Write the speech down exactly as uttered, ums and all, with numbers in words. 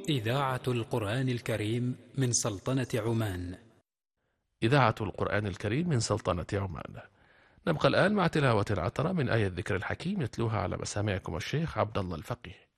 إذاعة القرآن الكريم من سلطنة عمان. إذاعة القرآن الكريم من سلطنة عمان. نبقى الآن مع تلاوة العطرة من آية الذكر الحكيم يتلوها على مسامعكم الشيخ عبد الله الفقيه.